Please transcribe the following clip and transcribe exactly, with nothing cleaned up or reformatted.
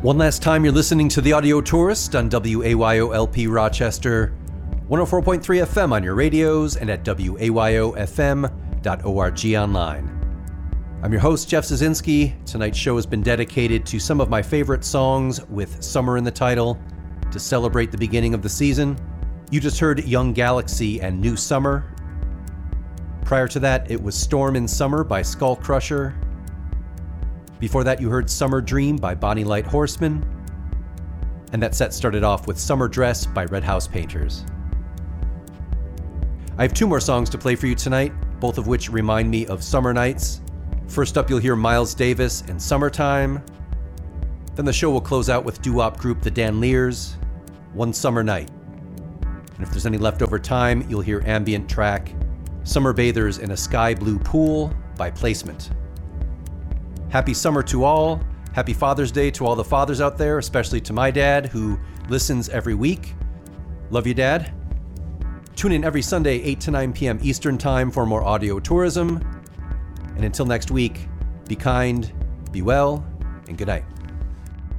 One last time, you're listening to The Audio Tourist on W A Y O L P Rochester, one oh four point three F M on your radios, and at W A Y O F M dot org online. I'm your host, Jeff Zazinski. Tonight's show has been dedicated to some of my favorite songs with summer in the title to celebrate the beginning of the season. You just heard Young Galaxy and New Summer. Prior to that, it was Storm in Summer by Skull Crusher. Before that, you heard Summer Dream by Bonnie Light Horseman. And that set started off with Summer Dress by Red House Painters. I have two more songs to play for you tonight, both of which remind me of summer nights. First up, you'll hear Miles Davis and Summertime. Then the show will close out with doo-wop group The Danliers, One Summer Night. And if there's any leftover time, you'll hear ambient track Summer Bathers in a Sky Blue Pool by Placement. Happy summer to all. Happy Father's Day to all the fathers out there, especially to my dad, who listens every week. Love you, Dad. Tune in every Sunday, eight to nine p.m. Eastern Time for more audio tourism. And until next week, be kind, be well, and good night.